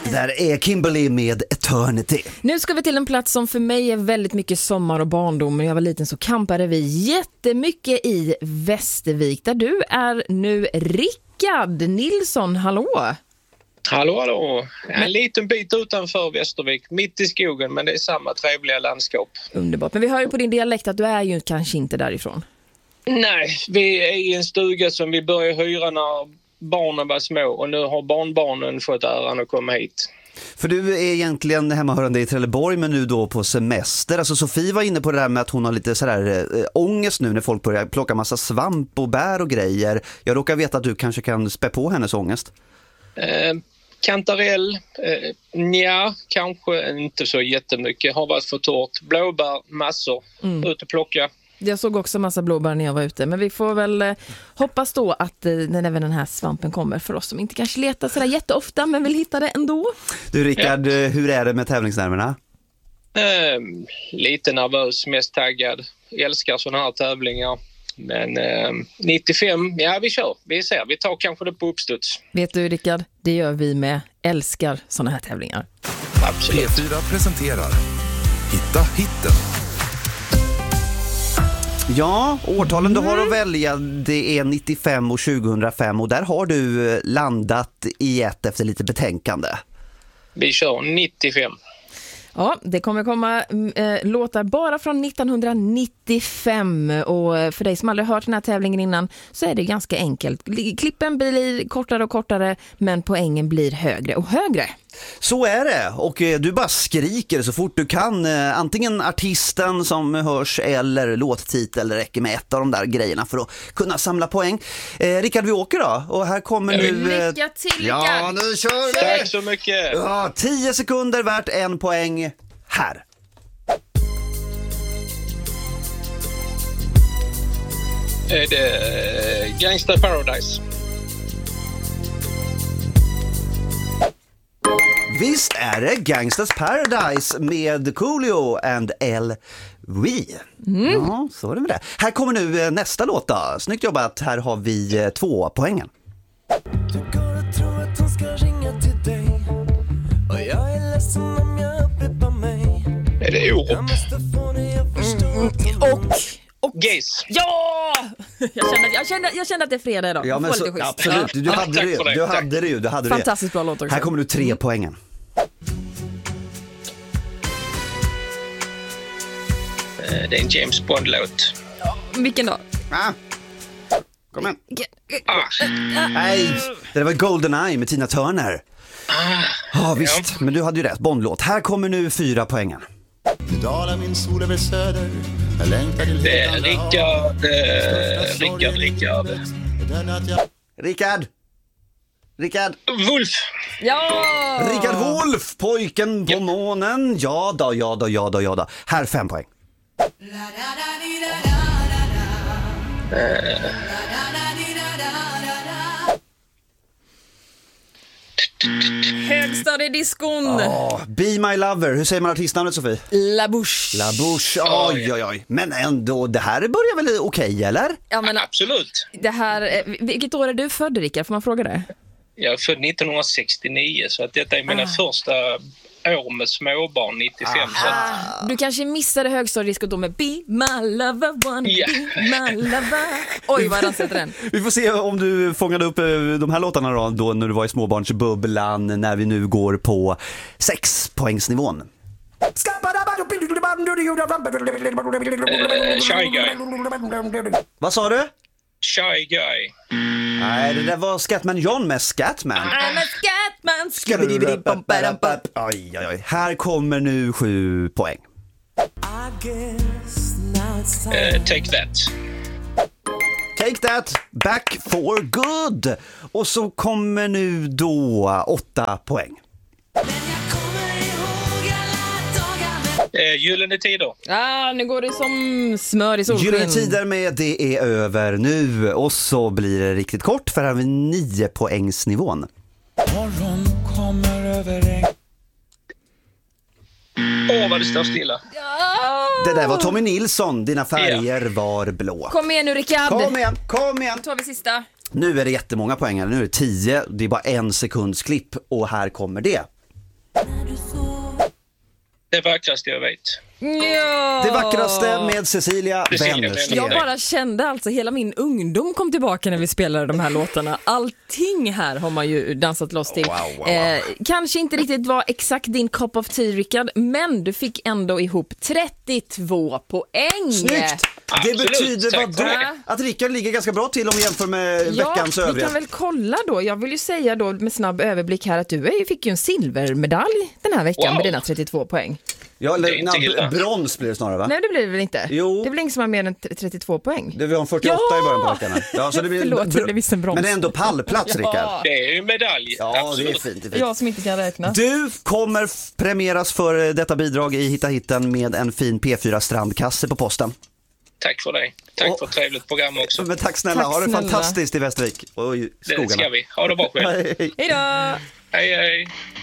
där är Kimberly med Eternity. Nu ska vi till en plats som för mig är väldigt mycket sommar och barndom. När jag var liten så kampade vi jättemycket i Västervik. Där du är nu, Rickard Nilsson. Hallå! Hallå. En liten bit utanför Västervik, mitt i skogen, men det är samma trevliga landskap. Underbart. Men vi hör ju på din dialekt att du är ju kanske inte därifrån. Nej, vi är i en stuga som vi började hyra när barnen var små och nu har barnbarnen fått äran att komma hit. För du är egentligen hemmahörande i Trelleborg men nu då på semester. Alltså Sofie var inne på det där med att hon har lite sådär ångest nu när folk börjar plocka massa svamp och bär och grejer. Jag råkar veta att du kanske kan spä på hennes ångest. Kantarell, kanske inte så jättemycket. Har varit för torrt. Blåbär, massor. Ut och plocka. Jag såg också massa blåbär när jag var ute. Men vi får väl hoppas då att även den här svampen kommer för oss som inte kanske letar sådär jätteofta men vill hitta det ändå. Du Rickard, hur är det med tävlingsnerverna? Lite nervös, mest taggad. Älskar sådana här tävlingar. Men 95, vi kör. Vi ser, vi tar kanske det på uppstuds. Vet du Rickard, det gör vi med. Älskar sådana här tävlingar. Absolut. P4 presenterar Hitta hitten. Ja, årtalen du har att välja, det är 95 och 2005 och där har du landat i ett efter lite betänkande. Vi kör 95. Ja, det kommer komma låtar bara från 1995 och för dig som aldrig hört den här tävlingen innan så är det ganska enkelt. Klippen blir kortare och kortare men poängen blir högre och högre. Så är det och du bara skriker så fort du kan, antingen artisten som hörs eller låttitel, eller räcker med ett av de där grejerna för att kunna samla poäng. Rickard, vi åker då och här kommer nu... Lycka till Rickard! Ja, nu kör vi! Tack så mycket! Ja, 10 sekunder värt en poäng här. Är det Gangsta Paradise? Visst är det Gangsters Paradise med Coolio and LV. Ja, så är det med det. Här kommer nu nästa låt då. Snyggt jobbat, här har vi 2 poängen. Du går och tror att hon ska ringa till dig och jag är ledsen om jag upprepar mig. Är det Orup? Jag måste få dig att förstå Och Gaze. ja! Jag kände att det är fredag idag. Ja, men så, absolut, du hade det. Fantastiskt bra låt också. Här kommer du 3 poängen. Det är en James Bond-låt. Vilken då? Kom igen. Nej, det var GoldenEye med Tina Turner. Ja, visst, men du hade ju rätt. Bondlåt. Här kommer nu 4 poängen. Dalar min sol över söder. Jag längtar till Det är Rickard. Wolf. Ja! Rickard Wolff, pojken på månen. Ja då. Här 5 poäng. Högstadiediskon. Be My Lover. Hur säger man artistnamnet, Sofie? La Bouche. La Bouche. Oj. Men ändå, det här börjar väl okej, eller? Ja, men Absolut. det här, vilket år är du född, Rickard? Får man fråga det? Jag är född 1969 så att detta är mina första år med småbarn 95. Så att, Du kanske missade högstadiediskot då med Be My Lover, wanna be my lover. Oj, vad den sätter den. Vi får se om du fångade upp de här låtarna då när du var i småbarnsbubblan, när vi nu går på 6-poängsnivån. Shy Guy. Vad sa du? Shy Guy. Nej, det där var Scatman John med Scatman. I'm a Scatman. Oj. Här kommer nu 7 poäng. Take That. Take That, Back for Good. Och så kommer nu då 8 poäng. Gyllene Tider. Nu går det som smör i solsken. Gyllene Tider med Det är över nu. Och så blir det riktigt kort för här har vi 9-poängsnivån. Morgon kommer över en. Vad det står stilla. Det där var Tommy Nilsson. Dina färger var blå. Kom igen nu, Rickard. Kom igen. Då tar vi sista. Nu är det jättemånga poäng. Nu är det 10. Det är bara 1 sekunds klipp. Och här kommer det. Det vackraste jag vet. Ja. Det vackraste med Cecilia Wennersten. Jag bara kände alltså hela min ungdom kom tillbaka när vi spelade de här låtarna. Allting här har man ju dansat loss till. Wow. Kanske inte riktigt var exakt din cup of tea, Rickard, men du fick ändå ihop 32 poäng. Snyggt! Det Absolut, betyder tack. vadå? Att Rickard ligger ganska bra till om vi jämför med veckans vi övriga. kan väl kolla då. Jag vill ju säga då med snabb överblick här att du fick ju en silvermedalj den här veckan med dina 32 poäng. Ja, Det är inte illa. brons blir det snarare, va? Nej, det blir det väl inte? Jo. Det är väl ingen som har mer än 32 poäng? Det var en 48 i början på veckan. Ja, så det blir Förlåt, det blev visst en brons. Men ändå pallplats, Rickard. Det är ju medalj. Ja, Absolut. det är fint. Det är fint. Jag som inte kan räkna. Du kommer premieras för detta bidrag i Hitta hitten med en fin P4 strandkasse på posten. Tack för det. Tack för ett trevligt program också. Men tack snälla, Tack ha det snälla. fantastiskt i Västervik och i skogarna. Det ska vi. Ha det bra själv. Hej. Hej då! Hej, hej.